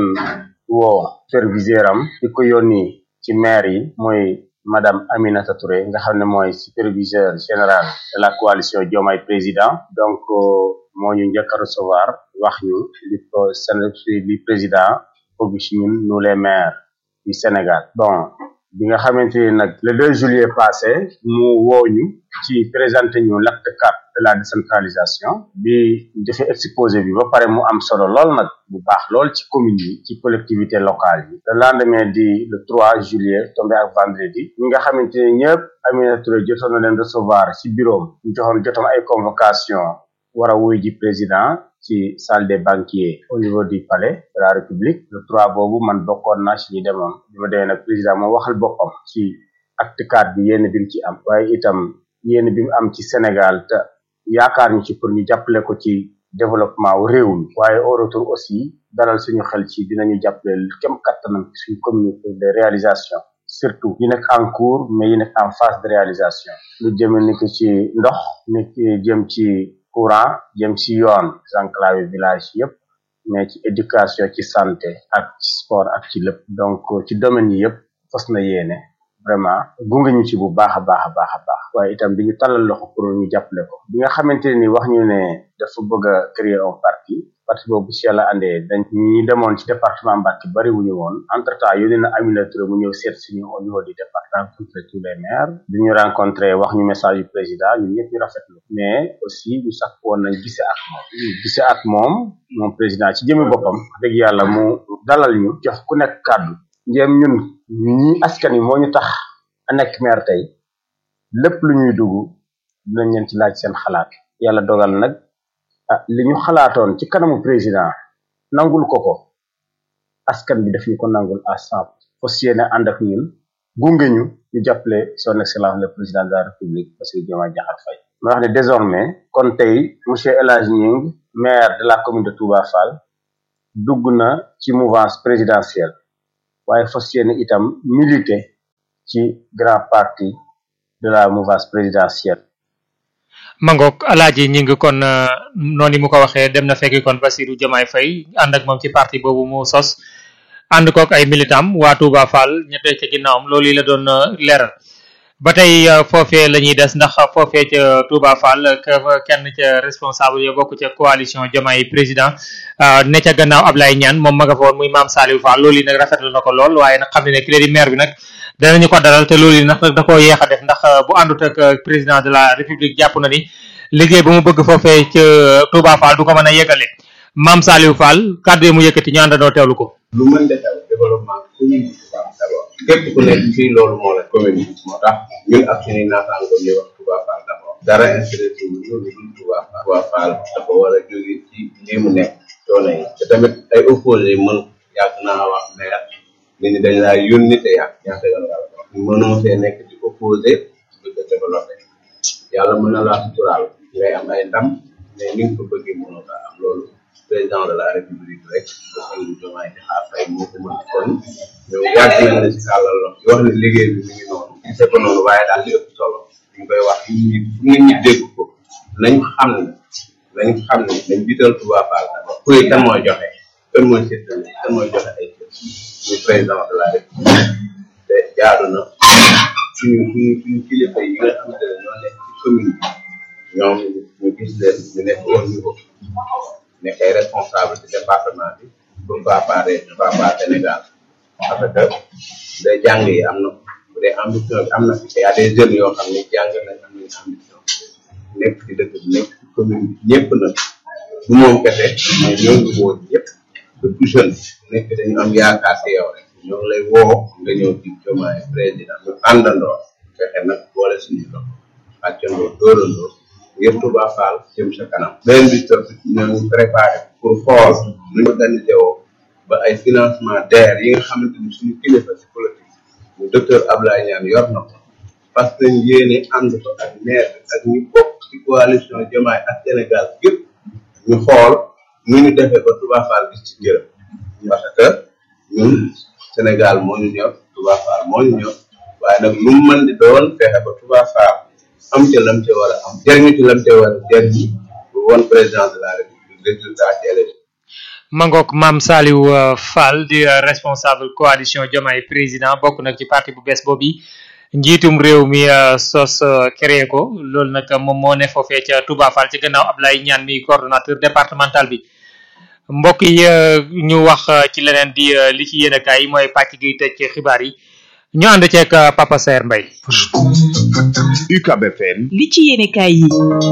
woo superviseur am di ko yónni ci maire yi mooy madame Aminata Touré nga xam ne mooy superviseur général de la coalition Diomaye président donc moo ñu njëkk a recevoir wax ñu li ko li président bëgg ci ñun nous les maires du Sénégal bon bi nga xamante ni nag le deux juillet passé mu woo ñu ci présenté ñu l'acte quatre de la décentralisation bi defee exposé bi ba pare mu am solo lool nag bu baax lool ci commune yi ci collectivité locale yi le lendemain di le trois juillet tombé ak vendredi ñi nga xamante ni ñëpp Aminata Touré jotoon na leen recevoir ci bureau ñu joxoon jotoon ay convocation war a wuy ji président ci salle des banquiers au niveau du palais de la République le trois boobu man bokkoon naa ci ñi demoon bi ma demee nag président moom waxal boppam ci acte quatre bi yénn bi mu ci am waaye itam yénn bi mu am ci Sénégal te yaakaar ñu ci pour ñu jàppale ko ci développement wu réew mi waaye au retour aussi dalal suñu xel ci dinañu jàppale kem kattanam ci suñu communauté de réalisation surtout yi nekk en cours mais yi nekk en phase de réalisation lu jëm ni ki ci ndox ni ki jëm ci courant jëm ci yoon enclavé village yëpp mais ci éducation ci santé ak ci sport ak ci lépp donc ci domaine yi yëpp fas na yéene vraiment gunge ñu ci bu baax a baax a baax a baax waaye itam di ñu tàllal loxo pour ñu jàppale ko bi nga xamante ni wax ñu ne dafa bëgg a créer un parti parti boobu si yàlla andee dañ ñi demoon ci département Mbacké bari wuñu woon entre temps yónnee na Aminata Touré mu ñëw seet si ñu au niveau du département rencontrer tous les maires bi ñu rencontré wax ñu message du président ñun ñëpp ñu rafetlu mais aussi ñu sax woon nañ gise ak moom gise ak moom moom président ci jëmi boppam dëgg yàlla mu dalal ñu jox ku nekk kàddu njéem ñun ñi askan yi moo ñu tax a nekk maire tey lépp lu ñuy dugg dinañ leen ci laaj seen xalaat yàlla dogal nag ah li ñu xalaatoon ci kanamu président nangul ko ko askan bi daf ñu ko nangul à cent fas yéene ànd ak ñun gunge ñu ñu jàppale son excellence le président de la république Bassirou Diomaye Diakhar Faye ma wax ne désormais kon tey monsieur El Hadji Ñing maire de la commune de Touba Fall dugg na ci mouvance présidentielle waaye fas yéene itam militer ci grand parti de la mouvance présidentielle.
Mangok Alaaji ñi ngi kon noonu mu ko waxee dem na fekki kon Bassirou Diomaye Faye ànd ak moom ci parti boobu mu sos ànd kook ay militam waa Touba Fall ñettee ca ginnaawam loolu la doon leeral ba tey foofee la ñuy des ndax foofee ca Touba Fall kenn ca responsable yo bokk ca coalition Diomaye président ne ca gannaaw Ablaye Niane moom ma nga fa woon muy Mame Saliou Fall loolu yi nag rafetlu na ko lool waaye nag xam ne ne ki di maire bi nag danañu ko dalal te loolu yi nag da koo yeex a def ndax bu àndut ak président de la république jàpp na ni liggéey bu mu bëgg foofee ca Touba Fall du ko mën a yeggale Mame Saliou Fall kàddu yi mu yëkkati ñu àndandoo teewlu ko.
lu mën de taw développement commune bi Touba d'abord képp ku nekk fii loolu moo la commune bi moo tax ñun ak suñuy naataango ñuy wax Touba Fall d'abord dara intéressé wu ñu lu dul Touba Fall Touba Fall dafa war a jóge ci lii mu nekk coono yi te tamit ay opposé mën yàgg naa wax ne nit ñi dañ laa yónni te yàgg ñaata yoon nga wax mënoo fee nekk di opposé bëgg a développé yàlla mën na laa suturaal ngay am ay ndam mais ni nga ko bëggee mënoo kaa am loolu président de la république rek Bassirou Diomaye Diakhar Faye moo ko mën kon ñoom yàgg nañ la si sàllal la wax ne liggéey bi mi ngi noonu gisee ko noonu waaye daal li ëpp solo ñu koy wax nit ñi fu nit ñi dégg ko nañ xam ne nañ xam ne nañ jiital Touba Fall d'abord kuy kan mooy joxe kan mooy séddale kan mooy joxe ay kër muy président de la république te jaadu na suñu suñu suñu kilifa yi nga xamante ne ñoo nekk ci commune bi ñoom ñu gis leen ñu nekk au niveau nekk ay responsable ci département bi pourquoi pas pas Sénégal parce que day jàng yi am na bu dee ambition bi am na fi y a des jeunes yoo xam ne jàng nañ am nañ ambition nekk ci dëkk bi nekk ci commune bi ñëpp na du moom kese mais ñoo ngi woo ñëpp depuis jeune nekk dañu am yaakaar ci yow rek ñoo ngi lay woo nga ñëw ci Diomaye président ñu àndandoo fexe nag boole suñu dox àccandoo dóorandoo ngir Touba Fall jëm sa kanam beneen bi topp ñoo préparé pour xool nu ñu organisé woo ba ay financement D E R yi nga xamante ni suñu kilifa ci politique mu docteur Ablaye Niane yor na ko parce que yéene ànd ko ak maire ak ñu bokk ci coalition Diomaye ak Sénégal yëpp ñu xool nu ñu defee ba Touba Fall gis ci njëriñ parce que ñun Sénégal moo ñu ñor Touba Fall moo ñu ñor waaye nag lu mu mën di doon fexe ba Touba Fall am ca lam ca war a am jëriñu ci lam ca war a jëriñ pour won président de la république résultat ci élection.
Mangok Mame Saliou Fall di responsable coalition Diomaye président bokk nag ci parti bu bees boobu njiitum réew mi sos créé ko loolu nag moom moo ne foofee ca Touba Fall ci gannaaw Ablaye Niane mi coordonnateur départemental bi mbokk yi ñu wax ci leneen di li ci yéen a kaay mooy pàcc gi tëj ci xibaar yi ñu ànd ceeg Papa Saer Mbaye.
U C A B F M.
li ci yéen a kaay yi.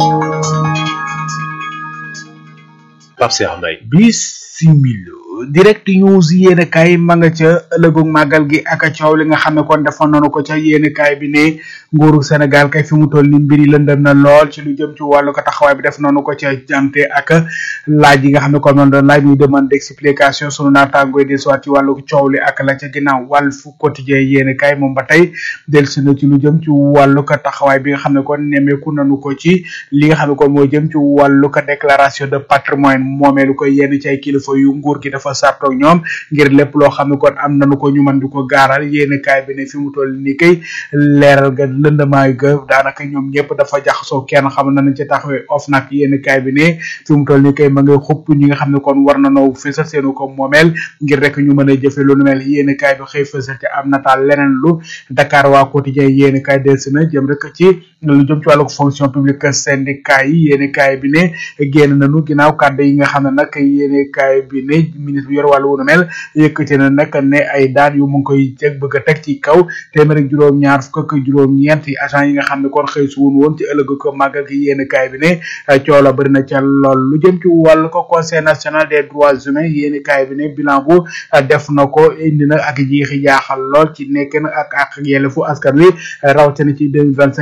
Pape Saer Mbaye.
Bisimilo direct news yéene kaay ma nga ca ëllëgu màggal gi ak coow li nga xam ne kon defoon nañu ko ca yéene kaay bi ne nguuru Sénégal kay fi mu toll ni mbiri lëndëm na lool ci lu jëm ci wàllu ko taxawaay bi def nañu ko ca jante ak laaj yi nga xam ne kon noonu doon laaj muy demande d'explication sunu naataangoy des waat ci wàllu coow li ak la ca ginnaaw Walf Quotidien yéene kaay moom ba tey delsi na ci lu jëm ci wàllu ko taxawaay bi nga xam ne kon nemeeku nañu ko ci li nga xam ne kon moo jëm ci wàllu ko déclaration de patrimoine moomeelu ko yenn ci ay kilifa yu nguur gi dafa sartoog ñoom ngir lépp loo xam ne kon am nañu ko ñu mën di ko gaaral yéen kaay bi ne fi mu toll ni kay leeral ga lëndamaay ga daanaka ñoom ñëpp dafa jaxasoo kenn xam nañu ci taxawee of nag yéen kaay bi ne fi mu toll ni kay ma ngay xupp ñi nga xam ne kon war nañoo fësal seenu ko moomeel ngir rek ñu mën a jëfe lu nu mel yéen kaay bi xëy fësal ci am nataal leneen lu Dakar waa quotidien yéen kaay delsi na jëm rek ci lu jëm ci wàllu fonction publique syndicat yi yéen kaay bi ne génn nañu ginnaaw kàddu yi nga xam ne nag yéen kaay bi ne ministre bi yor wàllu wu nu mel yëkkati na nag ne ay daan yu mu ngi koy teg bëgg a teg ci kaw téeméer ak juróom-ñaar fukk ak juróom-ñeent yi agent yi nga xam ne kon xëy su woon woon ci ëllëg ko màggal gi yéen kaay bi ne coow la bëri na ca lool lu jëm ci wàllu ko conseil national des droits humains yéen kaay bi ne bilan bu def na ko indi na ak jiixi jaaxal lool ci nekk na ak ak yelleefu askan wi rawatina ci deux mille vingt cinq bi réew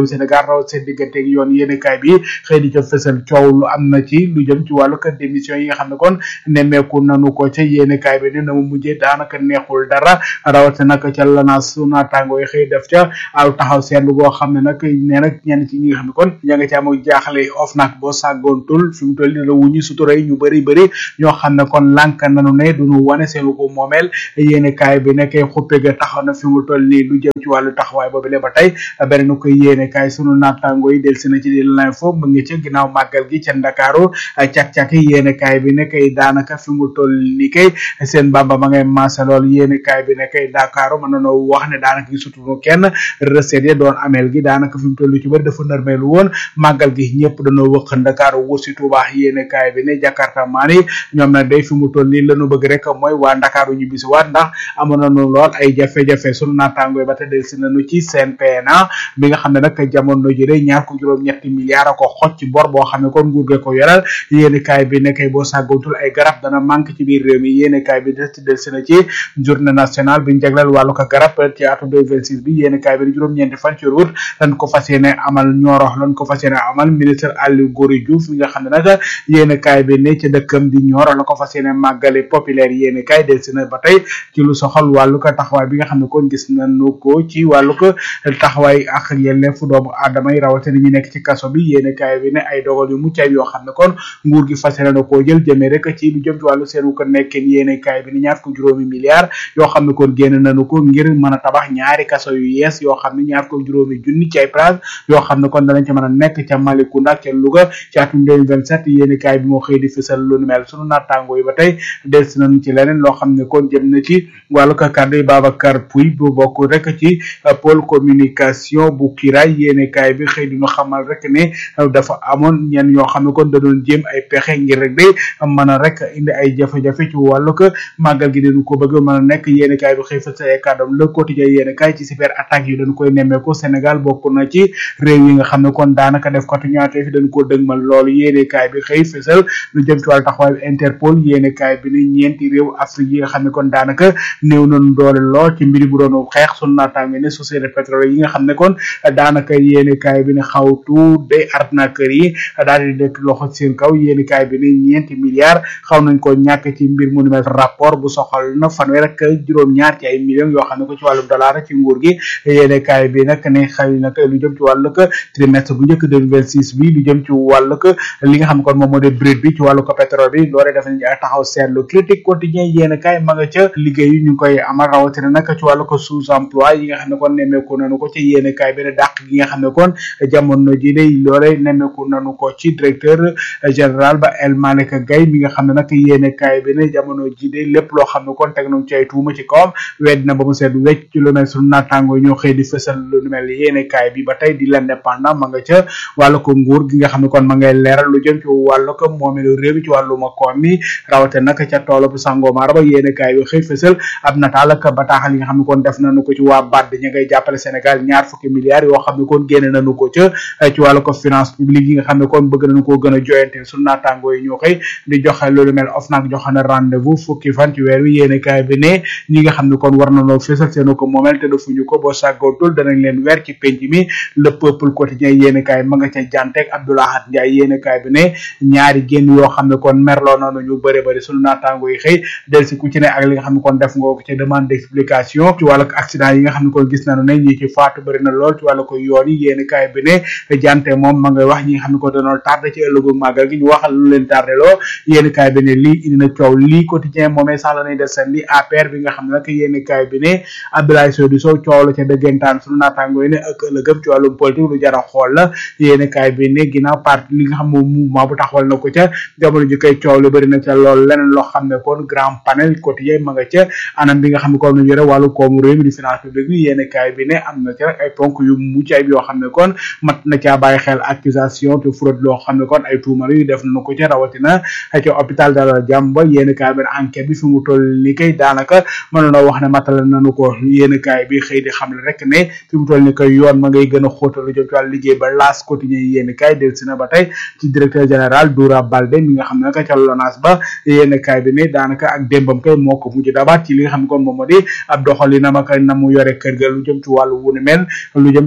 réew Sénégal rawat seen diggante ak yoon yéene kaay bi xëy di ca fësal coow lu am na ci lu jëm ci wàllu ka démission yi nga xam ne kon nemmeeku nanu ko ca yéene kaay bi ne na mu mujjee daanaka neexul dara rawat nag ca lana su naataango yi xëy def ca aw taxaw seetlu boo xam ne nag nee nag ñenn ci ñi nga xam ne kon ña nga ci am jaaxle of nag boo sàggoontul fi mu toll ni la wuñu sutura yi ñu bëri bëri ñoo xam ne kon lànk nanu ne duñu wane seenu ko moomeel yéene kaay bi nekkee xuppe ga taxaw na fi mu toll nii lu jëm ci wàllu taxawaay boobu le ba tey beneen na koy yéene kaay sunu naataango yi del si na ci di l'info mu ngi ca ginnaaw màggal gi ca Ndakaaru cak-cak yéene kaay bi ne kay daanaka fi mu toll ni kay seen bamba ma ngay maasa lool yéene kaay bi ne kay Ndakaaru mën nanoo wax ne daanaka gi sutunu kenn recette ya doon ameel gi daanaka fi mu toll ci bëri dafa nërmeelu woon màggal gi ñëpp dañoo wëq Ndakaaru wursi Tuubaa yéene kaay bi ne Jakarta maan yi ñoom nag day fi mu toll nii lañu bëgg rek mooy waa Ndakaaru ñu bisi waat ndax amoon nañu lool ay jafe-jafe sunu naataango yi ba te del si nañu ci seen P N A bi nga xam ne nag jamono ji de ñaar ko juróom ñetti milliards a ko xoj ci bor boo xam ne kon nguur ge ko yoral yéene kaay bi nekkay boo sàggatul ay garab dana manque ci biir réew mi yéene kaay bi des ci del si na ci journée nationale bi ñu jagleel wàllu ko garab ci atum deux mille vingt-six bi yéene kaay bi di juróom-ñeenti fan ci wut lan ko fas yéene amal ñooro lan ko fas yéene amal ministre Aliou Gory Diouf mi nga xam ne nag yéene kaay bi ne ca dëkkam di ñooro la ko fas yéene màggale populaire yéene kaay del si na ba tey ci lu soxal wàllu ko taxawaay bi nga xam ne kon gis nañu ko ci wàllu ko taxawaay ak yelleefu doomu aadama yi rawatina ñi nekk ci kaso bi yéene kaay bi ne ay dogal yu mucc ayib yoo xam ne kon nguur gi fas yéene na koo jël jëmee rek ci lu jëm ci wàllu seenu ko nekkeen yéene kaay bi ne ñaar ko juróomi milliards yoo xam ne kon génn nañu ko ngir mën a tabax ñaari kaso yu yees yoo xam ne ñaar ko juróomi junni ci ay place yoo xam ne kon danañ ci mën a nekk ca Malicounda ca Louga ci atum deux mille vingt-sept yéene kaay bi moo xëy di fësal lu nu mel sunu naataango yi ba tey del si nañu ci leneen loo xam ne kon jëm na ci wàllu ko kàddu yi Babacar Pouy bu bokk rek ci pôle communication bu Kiraay yéene kaay bi xëy di ñu xamal rek ne dafa amoon ñenn ñoo xam ne kon da doon jéem ay pexe ngir rek de mën a rek indi ay jafe-jafe ci wàllu ko màggal gi dañu ko bëgg mën a nekk yéene kaay bi xëy fa sa ay kàddoom le quotidien yéene kaay ci cyber attaque yi dañu koy nemmeeku Sénégal bokk na ci réew yi nga xam ne kon daanaka def ko ñaate fi dañu ko dëgmal loolu yéene kaay bi xëy fësal lu jëm ci wàllu taxawaay Interpol yéene kaay bi ne ñeenti réew Afrique yi nga xam ne kon daanaka néew nañu doole lool ci mbiri bu doon xeex sunu naataange ne société pétrole yi nga xam ne kon daanaka yéene kaay bi ne xawtu de arnaqueur yi daal di dekk loxo seen kaw yéene kaay bi ne ñeenti milliards xaw nañ ko ñàkk ci mbir mu ni mel rapport bu soxal na fanweer ak juróom-ñaar ci ay millions yoo xam ne ko ci wàllu dollar ci nguur gi yéene kaay bi nag ne xëy na lu jëm ci wàllu ko trimestre bu njëkk deux mille vingt-six bi lu jëm ci wàllu ko li nga xam ne kon moom moo de brut bi ci wàllu ko pétrole bi loolee def nañ ay taxaw seetlu critique quotidien yéene kaay ma nga ca liggéey yu ñu ngi koy amal rawatina nag ci wàllu ko sous emploi yi nga xam ne kon nemmeeku nañu ko ci yéene kaay bi ne dàq gi nga xam ne kon jamono ji day loolee nemmeeku nañu ko ci directeur général ba El Malick Gaye mi nga xam ne nag yéene kaay bi ne jamono ji day lépp loo xam ne kon teg nañu ci ay tuuma ci kawam wedd na ba mu seet wecc ci lu mel sunu naataango ñoo xëy di fësal lu mel yéene kaay bi ba tey di l'indépendant ma nga ca wàllu ko nguur gi nga xam ne kon ma ngay leeral lu jëm ci wàllu ko moomeelu réew mi ci wàllu ma koom mi rawate nag ca toolu bu Sangomar ba yéene kaay bi xëy fësal ab nataal ak bataaxal yi nga xam ne kon def nañu ko ci waa B A D ña ngay jàppale Sénégal ñaar fukki milliards yoo xam ne kon génne nañu ko ca ci wàllu ko finance publique yi nga xam ne kon bëgg nañu koo gën a joyante sunu naataango yi ñoo xëy di joxe loolu mel OFNAC joxe na rendez-vous fukki fan ci weer wi yéene kaay bi ne ñi nga xam ne kon war nañoo fësal seenu ko moomel te defuñu ko boo sàggootul danañ leen weer ci penc mi le peuple quotidien yéene kaay ma nga ca janteeg Abdoulahat Ndiaye yéene kaay bi ne ñaari génn yoo xam ne kon merloo nañu ñu bëri bëri sunu naataango yi xëy del si ku ci ne ak li nga xam ne kon def nga ko ci demande d'explication ci wàllu accident yi nga xam ne kon gis nañu ne ñi ci faatu bëri na lool ci wàllu ko yoon yi yéene kaay bi ne jante moom ma ngay wax ñi nga xam ne ko dañoo tardé ci ëllëgu màggal gi ñu waxal lu leen tardé loo yéene kaay bi ne lii indi na coow lii quotidien moomee sax la nay des seen li A P R bi nga xam ne nag yéene kaay bi ne Abdoulaye Seydou Sow coow la ca dëggantaan sunu naataango yi ne ak ëllëgëm ci wàllum politique lu jar a xool la yéene kaay bi ne ginnaaw parti li nga xam moom mouvement bu taxawal na ko ca jamono ji koy coow lu bëri na ca lool leneen loo xam ne kon grand panel quotidien ma nga ca anam bi nga xam ne kon nu yore wàllu koomu réew mi di finance publique bi yéene kaay bi ne am na ca rek ay ponk yu mucc ayib yoo xam ne kon mat na caa bàyyi xel accusation te fraude loo xam ne kon ay tuumal yu def nañu ko ca rawatina ca hôpital Dalal Jàmm ba yéene kaay bi ne enquête bi fi mu toll ni kay daanaka mën na wax ne matal nañu ko yéene kaay bi xëy di xam le rek ne fi mu toll ni koy yoon ma ngay gën a xóotal lu jëm ci wàllu liggéey ba laas quotidien yéene kaay del si na ba tey ci directeur général Doura Baldé mi nga xam ne nag ca LONASE ba yéene kaay bi ne daanaka ak démbam kay moo ko mujj dabaat ci li nga xam ne kon moom moo di ab doxalinam ak na mu yore kër ga lu jëm ci wàllu wu ni mel lu jëm ci wàllu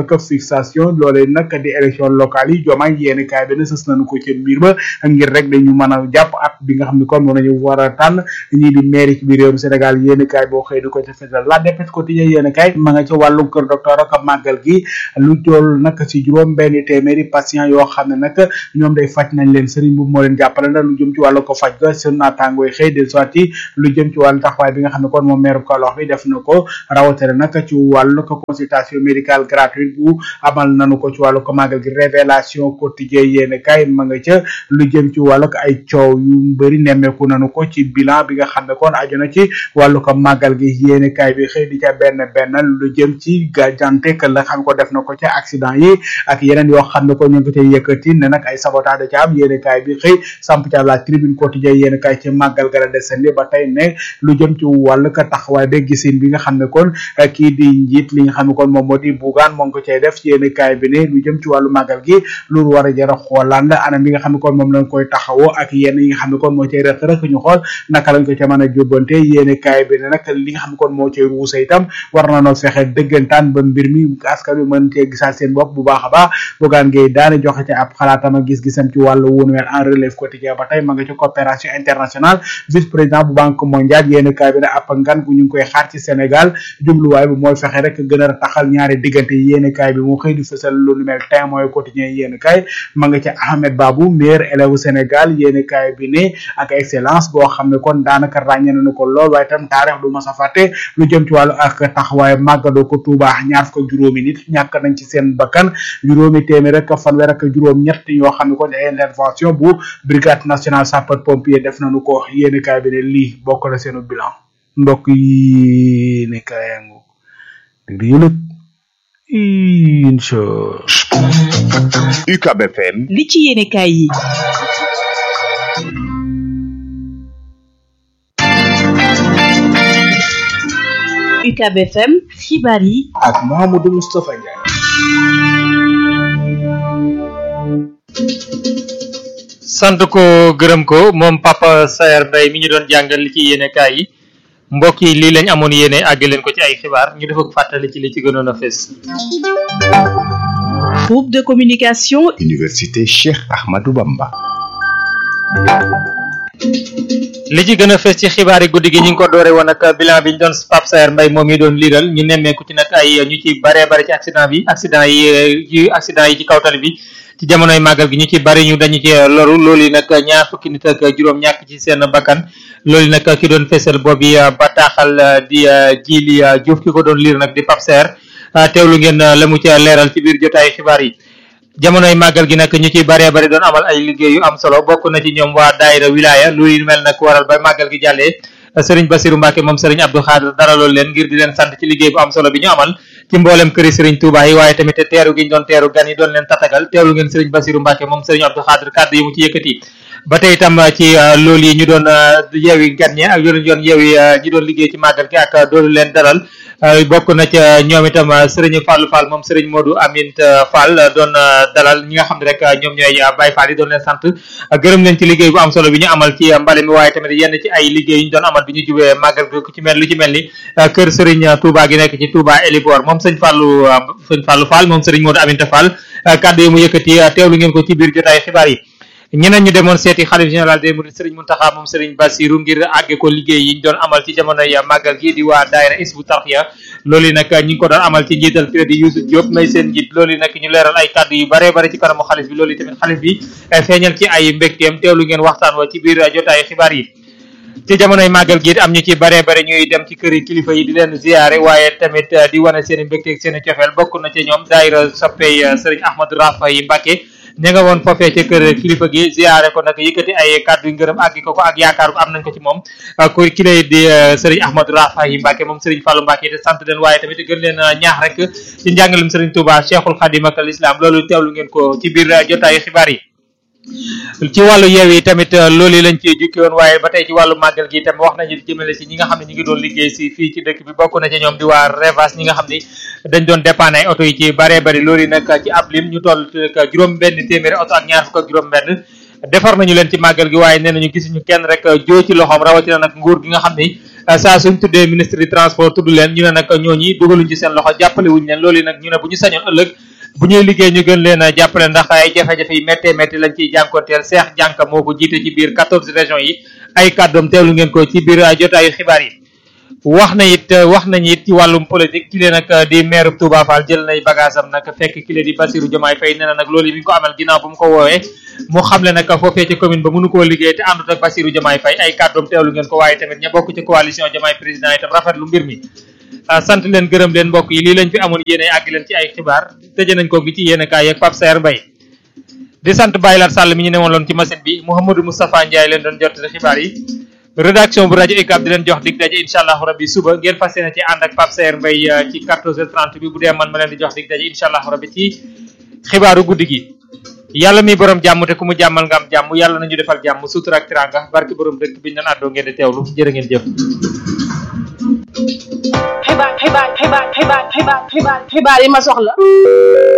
ko fixation loolee nag di élection locale yi Diomaye yéen kaay bi ne sës nañu ko ci mbir ba ngir rek dañu mën a jàpp at bi nga xam ne kon moom nañu war a tànn ñii di mairie ci biir réewum Sénégal yéen kaay boo xëy di ko ca fesal la dépêche quotidien yéen kaay ma nga ca wàllu kër docteur ak màggal gi lu toll nag ci juróom benn téeméeri patient yoo xam ne nag ñoom day faj nañ leen sëriñ bu moo leen jàppale na lu jëm ci wàllu ko faj ga seen naataangooy xëy del soit yi lu jëm ci wàllu taxawaay bi nga xam ne kon moom meeru Kaolack bi def na ko rawatina nag ci wàllu ko consultation médicale gratuite bu amal nañu ko ci wàllu ko màggal gi révélation quotidien yéen kaay ma nga ca lu jëm ci wàllu ko ay coow yu bëri nemmeeku nañu ko ci bilan bi nga xam ne kon aju na ci wàllu ko màggal gi yéen kaay bi xëy di ca benn benn lu jëm ci gàjante que la xam ko def na ko ca accident yi ak yeneen yoo xam ne ko ñu ngi ko ca yëkkati ne nag ay sabotage da ca am yéen kaay bi xëy samp ca la tribune quotidien yéen kaay ci màggal ga la desandi ba tey ne lu jëm ci wàllu ko taxawaay be gisin bi nga xam ne kon kii di njiit li nga xam ne kon moom moo di bugaan moo ngi ko cay def yéen kaay bi ne lu jëm ci wàllu màggal gi loolu war a jar a xoolaan la anam bi nga xam ne kon moom lañ koy taxawoo ak yenn yi nga xam ne kon moo cay rëq rëq ñu xool naka lañ ko ca mën a jubbante yéen kaay bi ne nag li nga xam ne kon moo cay ruusa itam war na noo fexe dëggantaan ba mbir mi askan wi mën cee gisaat seen bopp bu baax a baax bugaan ngay daane joxe ci ab xalaatam ak gis-gisam ci wàllu wunu wel en relève quotidien ba tey ma nga ci coopération internationale vice président bu banque mondiale yéen kaay bi ne ab ngan gu ñu ngi koy xaar ci Sénégal jubluwaay bi mooy fexe rek gën a taxal ñaari diggante yéen kaay bi moo xëy di fësal lu nu mel tey mooy quotidien yéen kaay ma nga ci Ahmed Babou meilleur élève Sénégal yéen kaay bi ne ak excellence boo xam ne kon daanaka ràññee nañu ko lool waaye itam taarix du mas a fàtte lu jëm ci wàllu ak taxawaay màggadoo ko Touba ñaar fukk juróomi nit ñàkk nañ ci seen bakkan juróomi téeméer rek fanweer ak juróom ñett yoo xam ne kon intervention bu brigade nationale sapeur pompier def nañu ko yéen kaay bi ne lii bokk na seenu bilan mbokk yi ne kaayangu dégg di yëlëg incha
U C A B F M
li ci yéene kaay yi U C A B F M xibaar yi
ak Mahamadou Moustapha Ndiaye.
sant ko gërëm ko moom Papa Saer Mbaye mi ñu doon jàngal li ci yéene kaay yi mbokk yi lii lañ amoon yéene àgg leen ko ci ay xibaar ñu def ak fàttali ci li ci gënoon a fees.
groupe de communication
Université Cheikh Ahmadou Bamba.
li ci gën a fees ci xibaar yi guddi gi ñu ngi ko doore woon ak bilan bi ñu doon Pape Saer Mbaye moom yi doon liiral ñu nemmeeku ci nag ay ñu ci baree bari ci accident bi accident yi ci accident yi ci kaw tali bi ci jamonoy màggal gi ñu ci bari ñu dañu ci loru loolu yi nag ñaar fukki nit ak juróom ñàkk ci seen bakkan loolu nag ki doon fesal boobu bataaxal di Jili Diouf ki ko doon liir nag di Pape Saer teewlu ngeen la mu ca leeral ci biir jotaayu xibaar yi. jamonoy màggal gi nag ñu ci baree bari doon amal ay liggéey yu am solo bokk na ci ñoom waa daayira wilaya loolu mel nag waral ba màggal gi jàllee Serigne Bassirou Mbacke moom Serigne Abdou Khadir dara loolu leen ngir di leen sant ci liggéey bu am solo bi ñu amal ci mboolem këri Serigne Touba yi waaye tamit teeru gi ñu doon teeru gan yi doon leen tatagal teewlu ngeen Serigne Bassirou Mbacke moom Serigne Abdou Khadir kàddu yi mu ci yëkkati ba tey itam ci loolu yi ñu doon yeewi gan ñi ak yoon yoon yeewi ñi doon liggéey ci màggal gi ak doolu leen dalal bokk na ca ñoom itam Serigne Fallou Fall moom Serigne Modou Amint Fall doon dalal ñi nga xam ne rek ñoom ñooy Baye Fall yi doon leen sant gërëm leen ci liggéey bu am solo bi ñu amal ci mbale mi waaye tamit yenn ci ay liggéey yu ñu doon amal bi ñu jubee màggal gi ku ci mel lu ci mel ni kër Serigne Touba gi nekk ci Touba Elibor moom Serigne Fallou Serigne Fallou Fall moom Serigne Modou Amint Fall kàddu yi mu yëkkati teewlu ngeen ko ci biir jotaay xibaar yi. ñeneen ñu demoon seeti xalif général des mourides Serigne Mountakha moom Serigne Bassirou ngir àgge ko liggéey yi ñu doon amal ci jamonoy màggal gi di waa daayira Hizbut Tarqiyyah loolu nag ñu ngi ko doon amal ci njiital crédit Youssou Diop may seen njiit loolu nag ñu leeral ay kàddu yu bare bare ci kanamu xalif bi loolu tamit xalif bi feeñal ci ay mbégteem teewlu ngeen waxtaan wa ci biir jotaay xibaar yi. ci jamonoy màggal gi am ñu ci bare bare ñuy dem ci këri kilifa yi di leen ziyaare waaye tamit di wane seen i mbégte ak seen i cofeel bokk na ci ñoom daayira soppey Serigne Ahmadou Rafa yi Mbacké ña nga woon foofee ca kër kilifa gi ziyaare ko nag yëkkati ay kàddu yu ngërëm àggi ko ko ak yaakaar ko am nañ ko ci moom ku ki lay di Serigne Ahmadou Rafa yi Mbacké moom Serigne Fallou Mbacké te sant leen waaye tamit gën leen ñaax rek ci njàngalem Serigne Touba Cheikhul Khadim ak l'islam loolu teewlu ngeen ko ci biir jotaayu xibaar yi. ci wàllu yeew yi tamit loolu lañ ci jukki woon waaye ba tey ci wàllu màggal gi itam wax nañu jëmale si ñi nga xam ne ñi ngi doon liggéey si fii ci dëkk bi bokk na ci ñoom di waa Revas ñi nga xam ni dañ doon dépanner ay oto yi ci bare bari loolu yi nag ci ab lim ñu toll juróom benn téeméeri oto ak ñaar fukk ak juróom benn defar nañu leen ci màggal gi waaye nee nañu gisuñu kenn rek joo ci loxoom rawatina nag nguur gi nga xam ni saa suñ tuddee ministre du transport tudd leen ñu ne nag ñooñi dugaluñ ci seen loxo jàppale wuñ leen loolu nag ñu ne bu ñu sañoon ëllëg bu ñuy liggéey ñu gën leen a jàppale ndax ay jafe-jafe yi méttee métti lañ ciy jànkonteel Cheikh Dianka moo ko jiite ci biir quatorze régions yi ay kàddoom teewlu ngeen ko ci biir jotaayu xibaar yi wax na it wax nañu it ci wàllum politique ki leen nag di maire Touba Fall jël nay bagage am nag fekk ki leen di Bassirou Diomaye Faye nee na nag loolu mi ngi ko amal ginnaaw bu mu ko woowee mu xamle nag foofee ci commune ba mënu koo liggéey te àndut ak Bassirou Diomaye Faye ay kàddoom teewlu ngeen ko waaye tamit ña bokk ci coalition Diomaye président itam rafetlu mbir mi sant leen gërëm leen mbokk yi lii lañ fi amoon yéene àgg leen ci ay xibaar tëje nañ ko gi ci yéene kaay ak Pape Saer Mbaye di sant Baye Lat Sall mi ñu newoon loon ci machine bi Mouhamadou Moustapha Ndiaye leen doon jottali xibaar yi rédaction bu rajo U C A B di leen jox dig daje incha allahu rabbi suba ngeen fas yéene ci ànd ak Pape Saer Mbaye ci quatorze heures trente bi bu dee man ma leen di jox dig daje incha allahu rabbi ci xibaaru guddi gi yàlla mi borom jàmm te ku mu jàmmal nga am jàmm yàlla nañu defal jàmm sutura ak tiranga barki borom dëkk biñ naan àddoo ngeen di teewlu jërë ngeen jëf
xibaar xibaar xibaar xibaar xibaar xibaar xibaar yi ma soxla